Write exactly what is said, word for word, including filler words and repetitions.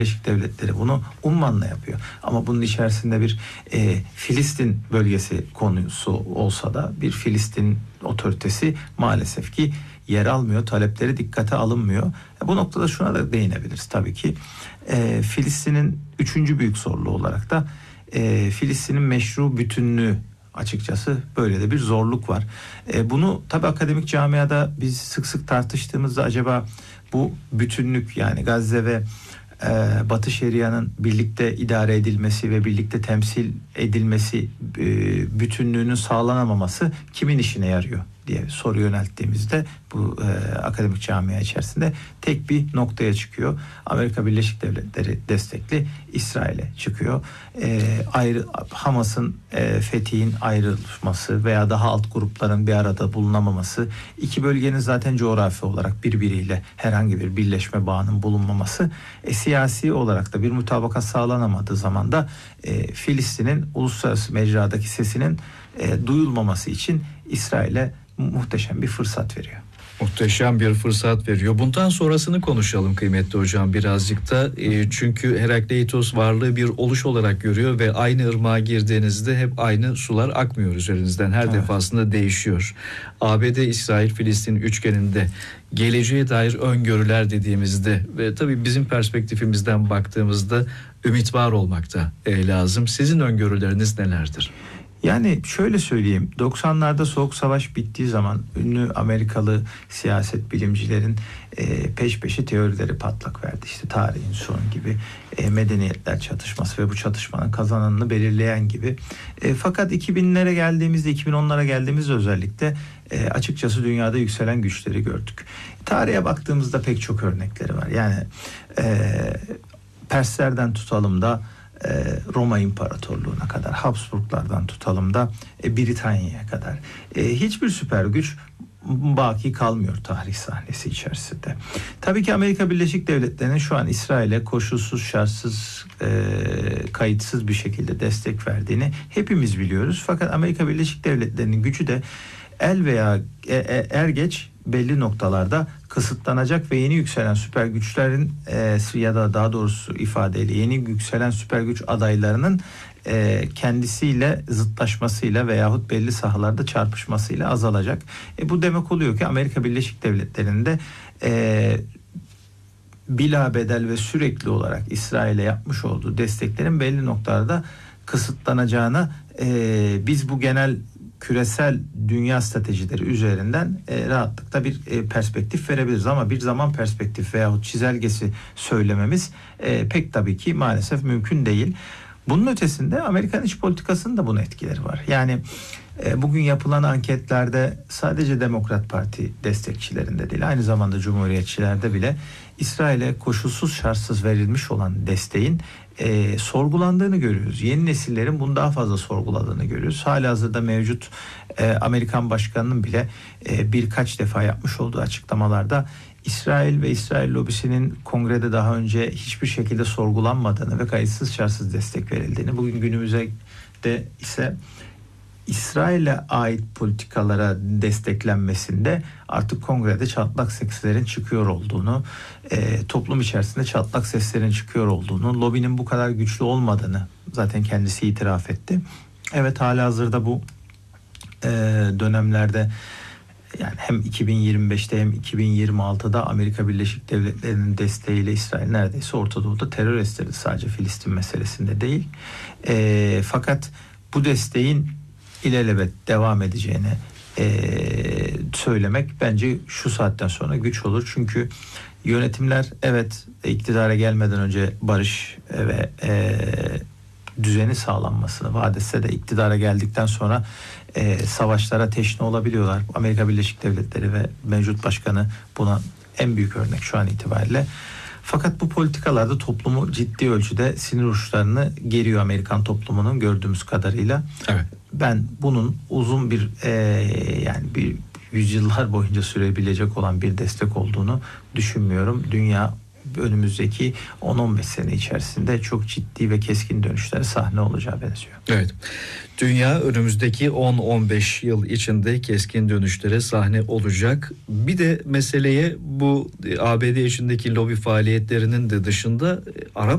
Birleşik Devletleri bunu ummanla yapıyor. Ama bunun içerisinde bir e, Filistin bölgesi konusu olsa da bir Filistin otoritesi maalesef ki yer almıyor. Talepleri dikkate alınmıyor. E, bu noktada şuna da değinebiliriz tabii ki. E, Filistin'in üçüncü büyük zorluğu olarak da e, Filistin'in meşru bütünlüğü, açıkçası böyle de bir zorluk var. E, bunu tabii akademik camiada biz sık sık tartıştığımızda acaba bu bütünlük, yani Gazze ve e, Batı Şeria'nın birlikte idare edilmesi ve birlikte temsil edilmesi, e, bütünlüğünün sağlanamaması kimin işine yarıyor diye soru yönelttiğimizde bu e, akademik camia içerisinde tek bir noktaya çıkıyor. Amerika Birleşik Devletleri destekli İsrail'e çıkıyor. E, ayrı Hamas'ın e, fethihin ayrılması veya daha alt grupların bir arada bulunamaması, iki bölgenin zaten coğrafi olarak birbiriyle herhangi bir birleşme bağının bulunmaması, e, siyasi olarak da bir mutabakat sağlanamadığı zaman da e, Filistin'in uluslararası mecradaki sesinin e, duyulmaması için İsrail'e muhteşem bir fırsat veriyor. Muhteşem bir fırsat veriyor. Bundan sonrasını konuşalım kıymetli hocam birazcık da. E, çünkü Herakleitos varlığı bir oluş olarak görüyor ve aynı ırmağa girdiğinizde hep aynı sular akmıyor üzerinizden. Her evet. defasında değişiyor. A B D, İsrail, Filistin üçgeninde geleceğe dair öngörüler dediğimizde ve tabii bizim perspektifimizden baktığımızda ümit var olmak da e, lazım. Sizin öngörüleriniz nelerdir? Yani şöyle söyleyeyim, doksanlarda Soğuk Savaş bittiği zaman ünlü Amerikalı siyaset bilimcilerin e, peş peşe teorileri patlak verdi. İşte tarihin sonu gibi, e, medeniyetler çatışması ve bu çatışmanın kazananını belirleyen gibi. E, fakat iki binlere geldiğimizde, iki bin onlara geldiğimizde özellikle e, açıkçası dünyada yükselen güçleri gördük. Tarihe baktığımızda pek çok örnekleri var. Yani e, Perslerden tutalım da Roma İmparatorluğu'na kadar, Habsburglardan tutalım da Britanya'ya kadar hiçbir süper güç baki kalmıyor tarih sahnesi içerisinde. Tabii ki Amerika Birleşik Devletleri'nin şu an İsrail'e koşulsuz, şartsız, kayıtsız bir şekilde destek verdiğini hepimiz biliyoruz. Fakat Amerika Birleşik Devletleri'nin gücü de el veya er geç belli noktalarda kısıtlanacak ve yeni yükselen süper güçlerin e, ya da daha doğrusu ifadeyle yeni yükselen süper güç adaylarının e, kendisiyle zıtlaşmasıyla veyahut belli sahalarda çarpışmasıyla azalacak. E, bu demek oluyor ki Amerika Birleşik Devletleri'nde e, bilabedel ve sürekli olarak İsrail'e yapmış olduğu desteklerin belli noktalarda kısıtlanacağına e, biz bu genel küresel dünya stratejileri üzerinden e, rahatlıkla bir e, perspektif verebiliriz ama bir zaman perspektif veyahut çizelgesi söylememiz e, pek tabii ki maalesef mümkün değil. Bunun ötesinde Amerikan iç politikasının da bunun etkileri var. Yani e, bugün yapılan anketlerde sadece Demokrat Parti destekçilerinde değil, aynı zamanda Cumhuriyetçilerde bile İsrail'e koşulsuz şartsız verilmiş olan desteğin E, sorgulandığını görüyoruz. Yeni nesillerin bunu daha fazla sorguladığını görüyoruz. Halihazırda mevcut e, Amerikan başkanının bile e, birkaç defa yapmış olduğu açıklamalarda İsrail ve İsrail lobisinin kongrede daha önce hiçbir şekilde sorgulanmadığını ve kayıtsız şartsız destek verildiğini, bugün günümüzde de ise İsrail'e ait politikalara desteklenmesinde artık kongrede çatlak seslerin çıkıyor olduğunu, e, toplum içerisinde çatlak seslerin çıkıyor olduğunu, lobinin bu kadar güçlü olmadığını zaten kendisi itiraf etti. Evet, halihazırda bu e, dönemlerde, yani hem iki bin yirmi beşte hem iki bin yirmi altıda Amerika Birleşik Devletleri'nin desteğiyle İsrail neredeyse Orta Doğu'da terör estirdi, sadece Filistin meselesinde değil. E, fakat bu desteğin ilelebet devam edeceğini e, söylemek bence şu saatten sonra güç olur. Çünkü yönetimler evet iktidara gelmeden önce barış ve e, düzeni sağlanmasını vaat etse de iktidara geldikten sonra e, savaşlara teşne olabiliyorlar. Amerika Birleşik Devletleri ve mevcut başkanı buna en büyük örnek şu an itibariyle. Fakat bu politikalarda toplumu ciddi ölçüde sinir uçlarını geriyor Amerikan toplumunun gördüğümüz kadarıyla. Evet. Ben bunun uzun bir e, yani bir yüzyıllar boyunca sürebilecek olan bir destek olduğunu düşünmüyorum. Dünya önümüzdeki on on beş sene içerisinde çok ciddi ve keskin dönüşlere sahne olacağı benziyor. Evet. Dünya önümüzdeki on on beş yıl içinde keskin dönüşlere sahne olacak. Bir de meseleye bu A B D içindeki lobi faaliyetlerinin de dışında Arap